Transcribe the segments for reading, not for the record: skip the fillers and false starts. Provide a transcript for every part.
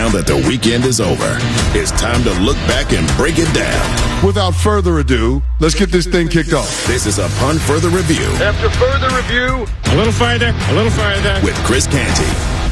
now that the weekend is over, it's time to look back and break it down. Without further ado, let's get this thing kicked off. This is Upon Further Review. After further review, a little farther. With Chris Canty.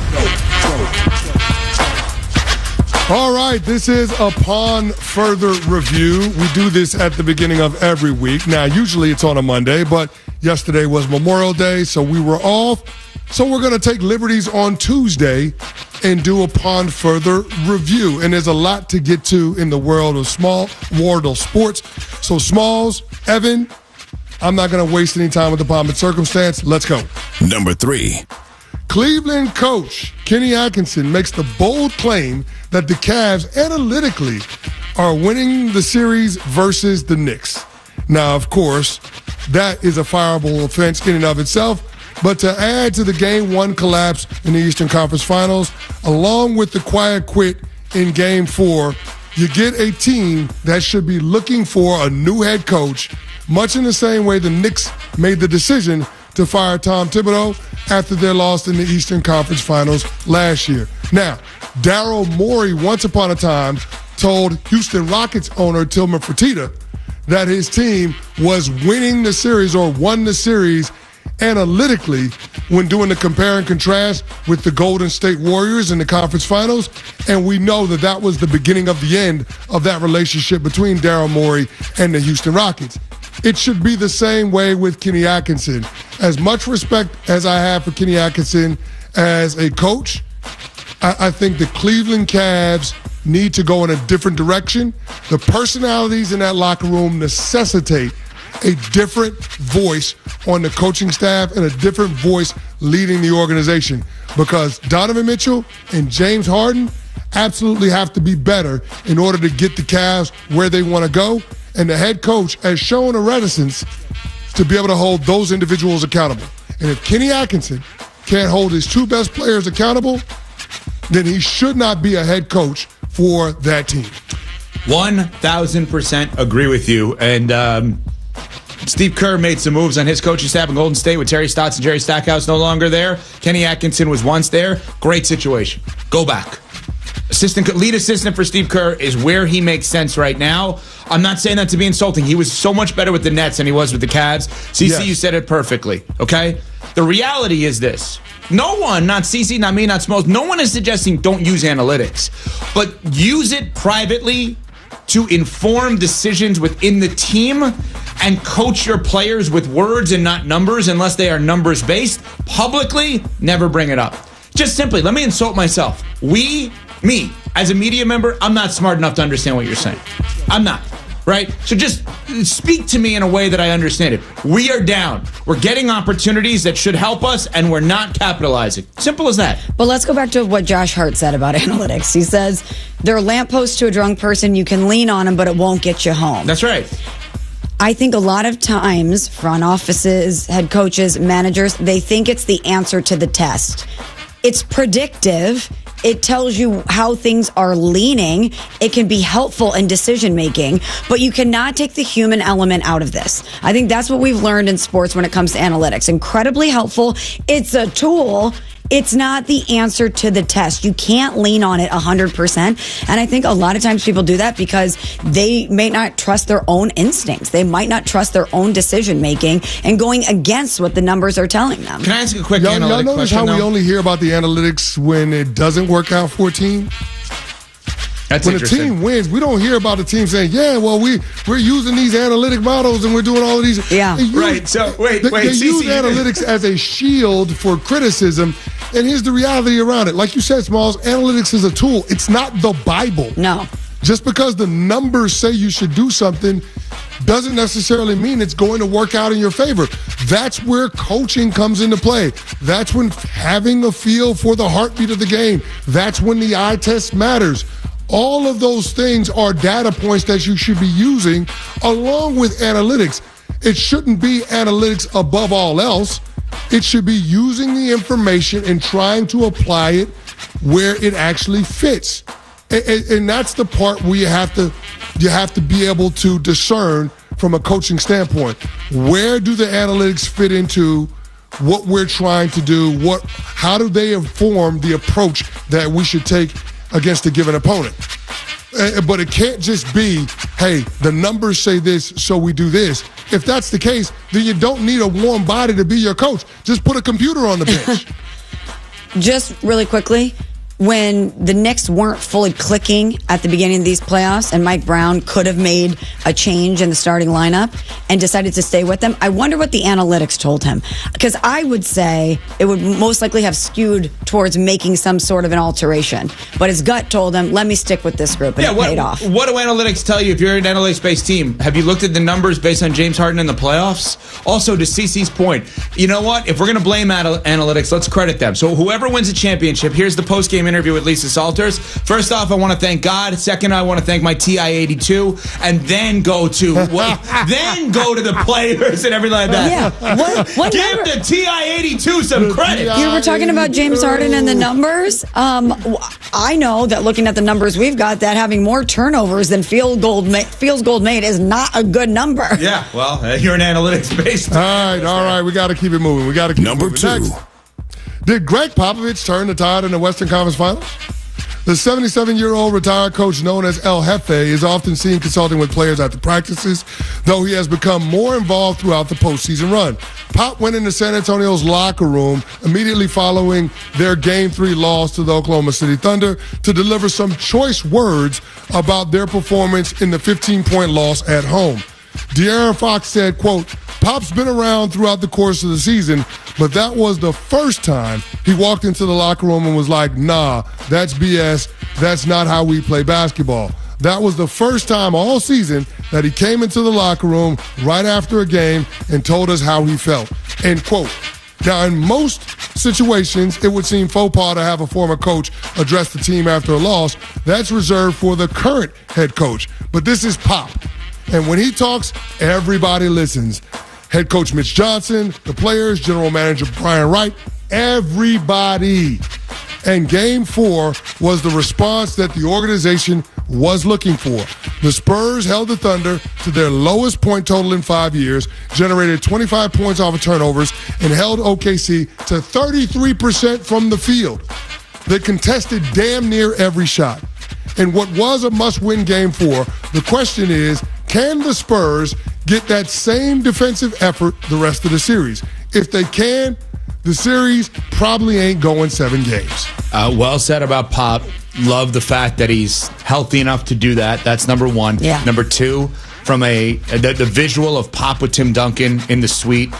All right, this is Upon Further Review. We do this at the beginning of every week. Now, usually it's on a Monday, but yesterday was Memorial Day, so we were off. So we're going to take liberties on Tuesday and do Upon Further Review. And there's a lot to get to in the world of sports. So Smalls, Evan, I'm not going to waste any time with the pomp and circumstance. Let's go. Number 3. Cleveland coach Kenny Atkinson makes the bold claim that the Cavs analytically are winning the series versus the Knicks. Now, of course, that is a fireable offense in and of itself. But to add to the Game 1 collapse in the Eastern Conference Finals, along with the quiet quit in Game 4, you get a team that should be looking for a new head coach, much in the same way the Knicks made the decision to fire Tom Thibodeau after their loss in the Eastern Conference Finals last year. Now, Daryl Morey once upon a time told Houston Rockets owner Tillman Fertitta that his team was winning the series or won the series analytically when doing the compare and contrast with the Golden State Warriors in the conference finals. And we know that that was the beginning of the end of that relationship between Daryl Morey and the Houston Rockets. It should be the same way with Kenny Atkinson. As much respect as I have for Kenny Atkinson as a coach, I think the Cleveland Cavs need to go in a different direction. The personalities in that locker room necessitate a different voice on the coaching staff and a different voice leading the organization, because Donovan Mitchell and James Harden absolutely have to be better in order to get the Cavs where they want to go. And the head coach has shown a reticence to be able to hold those individuals accountable. And if Kenny Atkinson can't hold his two best players accountable, then he should not be a head coach for that team. 1,000% agree with you. And Steve Kerr made some moves on his coaching staff in Golden State with Terry Stotts and Jerry Stackhouse no longer there. Kenny Atkinson was once there. Great situation. Go back. Lead assistant for Steve Kerr is where he makes sense right now. I'm not saying that to be insulting. He was so much better with the Nets than he was with the Cavs. CC, yes. You said it perfectly, okay? The reality is this. No one, not CC, not me, not Smalls, no one is suggesting don't use analytics. But use it privately to inform decisions within the team and coach your players with words and not numbers unless they are numbers-based. Publicly, never bring it up. Just simply, let me insult myself. Me, as a media member, I'm not smart enough to understand what you're saying. I'm not, right? So just speak to me in a way that I understand it. We are down. We're getting opportunities that should help us, and we're not capitalizing. Simple as that. Well, let's go back to what Josh Hart said about analytics. He says, they're lampposts to a drunk person. You can lean on them, but it won't get you home. That's right. I think a lot of times, front offices, head coaches, managers, they think it's the answer to the test. It's predictive. It tells you how things are leaning. It can be helpful in decision making, but you cannot take the human element out of this. I think that's what we've learned in sports when it comes to analytics. Incredibly helpful. It's a tool. It's not the answer to the test. You can't lean on it 100%. And I think a lot of times people do that because they may not trust their own instincts. They might not trust their own decision making and going against what the numbers are telling them. Can I ask a quick analytic y'all notice question? How we only hear about the analytics when it doesn't work out for a team? That's when a team wins, we don't hear about the team saying, yeah, well, we're using these analytic models and we're doing all of these. Yeah. Right. So, wait. They use analytics as a shield for criticism. And here's the reality around it. Like you said, Smalls, analytics is a tool. It's not the Bible. No. Just because the numbers say you should do something doesn't necessarily mean it's going to work out in your favor. That's where coaching comes into play. That's when having a feel for the heartbeat of the game. That's when the eye test matters. All of those things are data points that you should be using along with analytics. It shouldn't be analytics above all else. It should be using the information and trying to apply it where it actually fits. And that's the part where you have to be able to discern from a coaching standpoint. Where do the analytics fit into what we're trying to do? How do they inform the approach that we should take against a given opponent. But it can't just be, hey, the numbers say this, so we do this. If that's the case, then you don't need a warm body to be your coach. Just put a computer on the bench. Just really quickly, when the Knicks weren't fully clicking at the beginning of these playoffs and Mike Brown could have made a change in the starting lineup and decided to stay with them, I wonder what the analytics told him. Because I would say it would most likely have skewed towards making some sort of an alteration. But his gut told him, let me stick with this group, and it paid off. What do analytics tell you if you're an analytics-based team? Have you looked at the numbers based on James Harden in the playoffs? Also, to CeCe's point, you know what? If we're going to blame analytics, let's credit them. So whoever wins a championship, here's the post-game interview with Lisa Salters. First off, I want to thank God. Second, I want to thank my TI-82, and then go to the players and everything like that. Yeah. Give the TI-82 some credit. You were talking about James Harden and the numbers. I know that looking at the numbers we've got, that having more turnovers than field goal made is not a good number. Yeah, well, you're an analytics-based. All right. We got to keep it moving. We got to keep Number it moving. 2. Next. Did Greg Popovich turn the tide in the Western Conference Finals? The 77-year-old retired coach known as El Jefe is often seen consulting with players after practices, though he has become more involved throughout the postseason run. Pop went into San Antonio's locker room immediately following their Game 3 loss to the Oklahoma City Thunder to deliver some choice words about their performance in the 15-point loss at home. De'Aaron Fox said, quote, Pop's been around throughout the course of the season, but that was the first time he walked into the locker room and was like, nah, that's BS. That's not how we play basketball. That was the first time all season that he came into the locker room right after a game and told us how he felt, end quote. Now, in most situations, it would seem faux pas to have a former coach address the team after a loss. That's reserved for the current head coach. But this is Pop. And when he talks, everybody listens. Head coach Mitch Johnson, the players, general manager Brian Wright, everybody. And Game 4 was the response that the organization was looking for. The Spurs held the Thunder to their lowest point total in 5 years, generated 25 points off of turnovers, and held OKC to 33% from the field. They contested damn near every shot. In what was a must-win Game 4, the question is, can the Spurs get that same defensive effort the rest of the series? If they can, the series probably ain't going 7 games. Well said about Pop. Love the fact that he's healthy enough to do that. That's number 1. Yeah. Number 2, from the visual of Pop with Tim Duncan in the suite.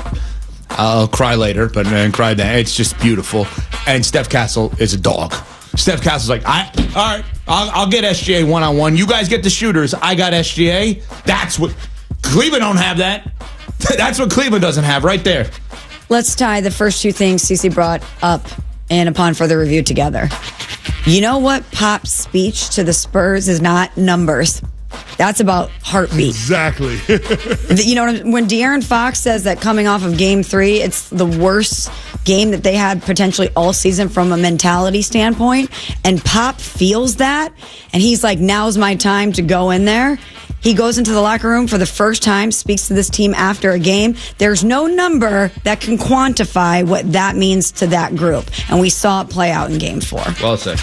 I'll cry later, but cry then. It's just beautiful. And Steph Castle is a dog. Steph Castle's like, all right, I'll get SGA one-on-one. You guys get the shooters. I got SGA. That's what Cleveland don't have that. That's what Cleveland doesn't have right there. Let's tie the first 2 things CeCe brought up and upon further review together. You know what Pop's speech to the Spurs is not numbers. That's about heartbeat. Exactly. You know, when De'Aaron Fox says that coming off of Game 3, it's the worst game that they had potentially all season from a mentality standpoint, and Pop feels that, and he's like, now's my time to go in there. He goes into the locker room for the first time, speaks to this team after a game. There's no number that can quantify what that means to that group, and we saw it play out in Game 4. Well said.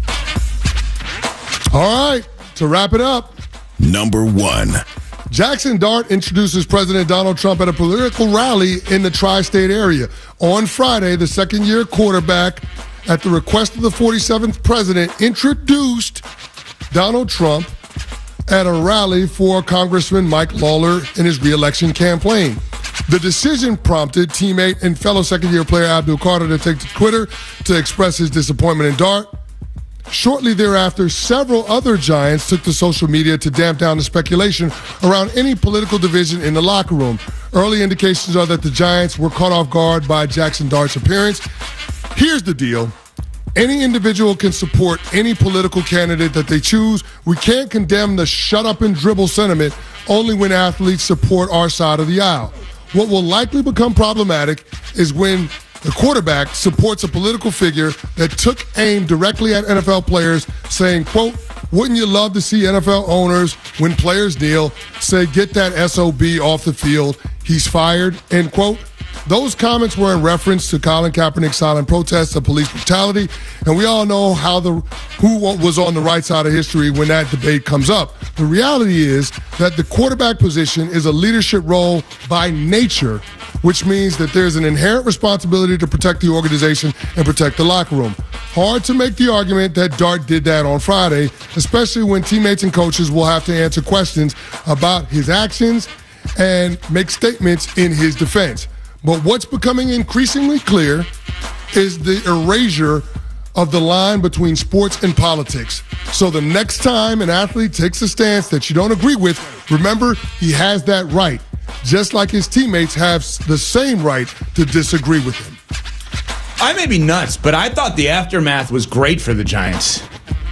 All right, to wrap it up. Number 1. Jackson Dart introduces President Donald Trump at a political rally in the tri-state area. On Friday, the second-year quarterback, at the request of the 47th president, introduced Donald Trump at a rally for Congressman Mike Lawler in his re-election campaign. The decision prompted teammate and fellow second-year player Abdul Carter to take to Twitter to express his disappointment in Dart. Shortly thereafter, several other Giants took to social media to damp down the speculation around any political division in the locker room. Early indications are that the Giants were caught off guard by Jackson Dart's appearance. Here's the deal. Any individual can support any political candidate that they choose. We can't condemn the shut up and dribble sentiment only when athletes support our side of the aisle. What will likely become problematic is when the quarterback supports a political figure that took aim directly at NFL players, saying, quote, wouldn't you love to see NFL owners, when players kneel, say, get that SOB off the field, he's fired, end quote? those comments were in reference to Colin Kaepernick's silent protests of police brutality, and we all know who was on the right side of history when that debate comes up. The reality is that the quarterback position is a leadership role by nature, which means that there's an inherent responsibility to protect the organization and protect the locker room. Hard to make the argument that Dart did that on Friday, especially when teammates and coaches will have to answer questions about his actions and make statements in his defense. But what's becoming increasingly clear is the erasure of the line between sports and politics. So the next time an athlete takes a stance that you don't agree with, remember, he has that right, just like his teammates have the same right to disagree with him. I may be nuts, but I thought the aftermath was great for the Giants.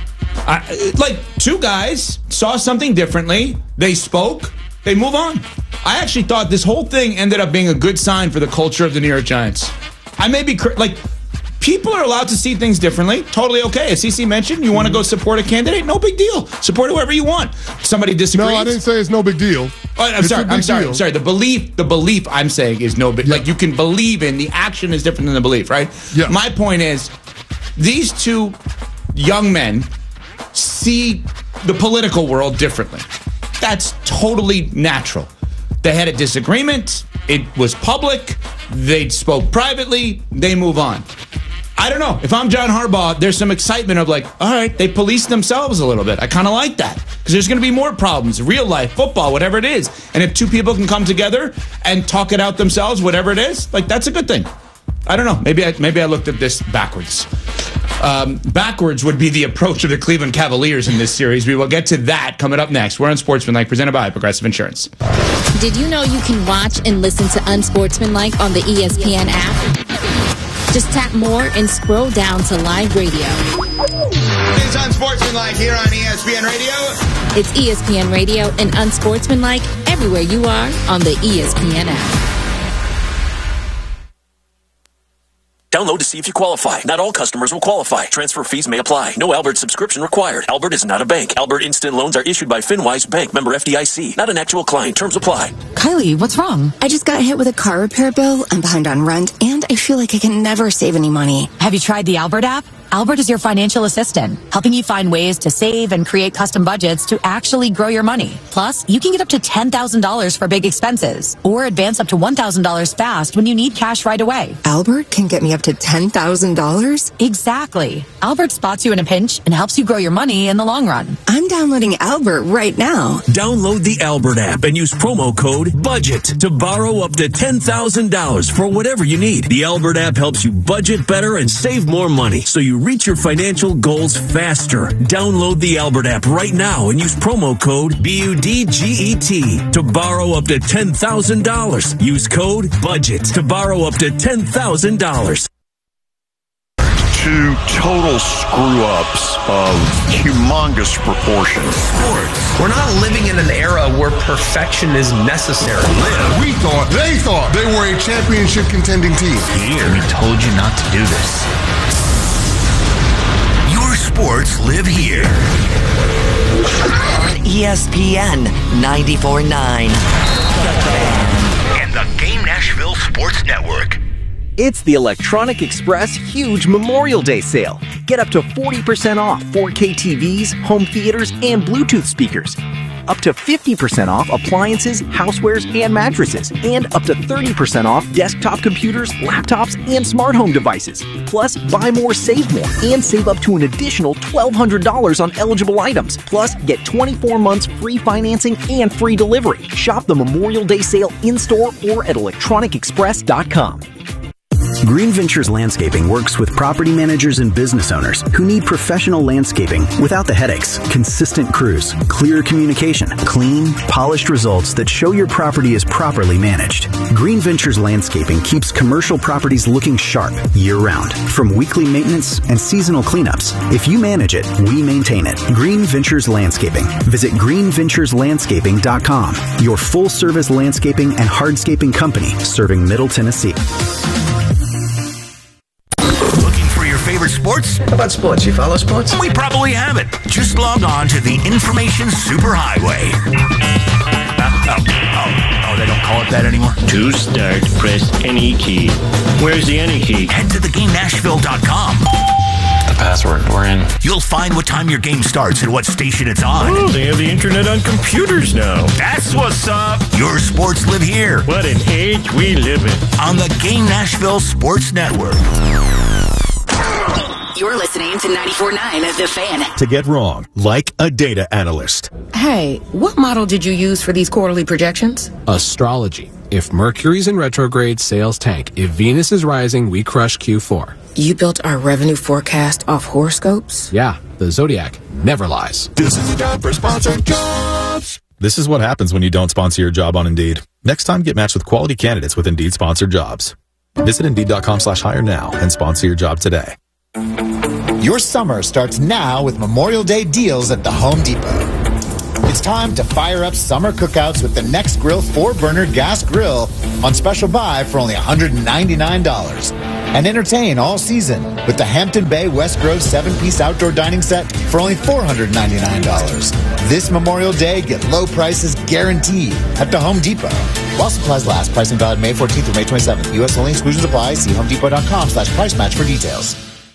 Two guys saw something differently. They spoke. They move on. I actually thought this whole thing ended up being a good sign for the culture of the New York Giants. I may be people are allowed to see things differently. Totally okay. As CC mentioned, you want to go support a candidate? No big deal. Support whoever you want. Somebody disagrees. No, I didn't say it's no big deal. I'm sorry. The belief I'm saying is no big. Yeah. Like, you can believe in the action is different than the belief, right? Yeah. My point is, these two young men see the political world differently. That's totally natural. They had a disagreement. It was public. They spoke privately. They move on. I don't know. If I'm John Harbaugh, there's some excitement of all right, they police themselves a little bit. I kind of like that because there's going to be more problems, real life, football, whatever it is. And if two people can come together and talk it out themselves, whatever it is, that's a good thing. I don't know. Maybe I looked at this backwards. Backwards would be the approach of the Cleveland Cavaliers in this series. We will get to that coming up next. We're Unsportsmanlike, presented by Progressive Insurance. Did you know you can watch and listen to Unsportsmanlike on the ESPN app? Just tap more and scroll down to live radio. It's Unsportsmanlike here on ESPN Radio. It's ESPN Radio and Unsportsmanlike everywhere you are on the ESPN app. Download to see if you qualify. Not all customers will qualify. Transfer fees may apply. No Albert subscription required. Albert is not a bank. Albert Instant Loans are issued by FinWise Bank, member FDIC. Not an actual client. Terms apply. Kylie, what's wrong? I just got hit with a car repair bill. I'm behind on rent, and I feel like I can never save any money. Have you tried the Albert app? Albert is your financial assistant, helping you find ways to save and create custom budgets to actually grow your money. Plus, you can get up to $10,000 for big expenses or advance up to $1,000 fast when you need cash right away. Albert can get me up to $10,000? Exactly. Albert spots you in a pinch and helps you grow your money in the long run. I'm downloading Albert right now. Download the Albert app and use promo code BUDGET to borrow up to $10,000 for whatever you need. The Albert app helps you budget better and save more money, so you reach your financial goals faster. Download the Albert app right now and use promo code BUDGET to borrow up to $10,000. Use code BUDGET to borrow up to $10,000. Two total screw-ups of humongous proportions. Sports. We're not living in an era where perfection is necessary. They thought they were a championship contending team. Here, we told you not to do this. Sports live here on ESPN 94.9 and the Game Nashville Sports Network. It's the Electronic Express Huge Memorial Day Sale. Get up to 40% off 4K TVs, home theaters, and Bluetooth speakers. Up to 50% off appliances, housewares, and mattresses. And up to 30% off desktop computers, laptops, and smart home devices. Plus, buy more, save more, and save up to an additional $1,200 on eligible items. Plus, get 24 months free financing and free delivery. Shop the Memorial Day Sale in-store or at electronicexpress.com. Green Ventures Landscaping works with property managers and business owners who need professional landscaping without the headaches, consistent crews, clear communication, clean, polished results that show your property is properly managed. Green Ventures Landscaping keeps commercial properties looking sharp year-round, from weekly maintenance and seasonal cleanups. If you manage it, we maintain it. Green Ventures Landscaping. Visit greenventureslandscaping.com, your full-service landscaping and hardscaping company serving Middle Tennessee. Favorite sports? How about sports? You follow sports? We probably haven't. Just log on to the Information Superhighway. Oh, they don't call it that anymore? To start, press any key. Where's the any key? Head to theGameNashville.com. The password. We're in. You'll find what time your game starts and what station it's on. Oh, they have the internet on computers now. That's what's up. Your sports live here. What an age we live in. On the Game Nashville Sports Network. You're listening to 94.9 The Fan. To get wrong, like a data analyst. Hey, what model did you use for these quarterly projections? Astrology. If Mercury's in retrograde, sales tank. If Venus is rising, we crush Q4. You built our revenue forecast off horoscopes? Yeah, the Zodiac never lies. This is the time for sponsored jobs. This is what happens when you don't sponsor your job on Indeed. Next time, get matched with quality candidates with Indeed sponsored jobs. Visit Indeed.com/hire now and sponsor your job today. Your summer starts now with Memorial Day deals at the Home Depot. It's time to fire up summer cookouts with the Next Grill 4-burner gas grill on special buy for only $199. And entertain all season with the Hampton Bay West Grove 7-piece outdoor dining set for only $499. This Memorial Day, get low prices guaranteed at the Home Depot. While supplies last, pricing valid May 14th through May 27th. U.S. only, exclusions apply. See homedepot.com/price match for details.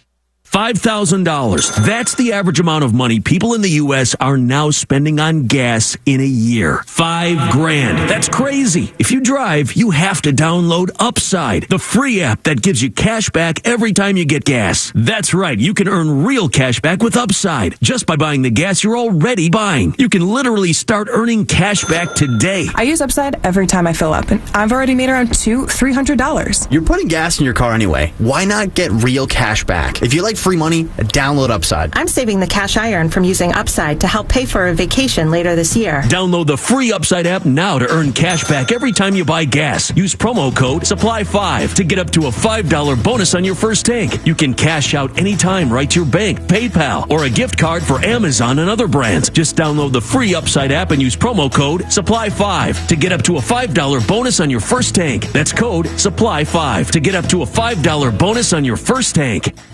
$5,000. That's the average amount of money people in the U.S. are now spending on gas in a year. $5,000. That's crazy. If you drive, you have to download Upside, the free app that gives you cash back every time you get gas. That's right. You can earn real cash back with Upside just by buying the gas you're already buying. You can literally start earning cash back today. I use Upside every time I fill up, and I've already made around $200-$300. You're putting gas in your car anyway. Why not get real cash back? If you like free money, download Upside. I'm saving the cash I earn from using Upside to help pay for a vacation later this year. Download the free Upside app now to earn cash back every time you buy gas. Use promo code SUPPLY5 to get up to a $5 bonus on your first tank. You can cash out anytime right to your bank, PayPal, or a gift card for Amazon and other brands. Just download the free Upside app and use promo code SUPPLY5 to get up to a $5 bonus on your first tank. That's code SUPPLY5 to get up to a $5 bonus on your first tank.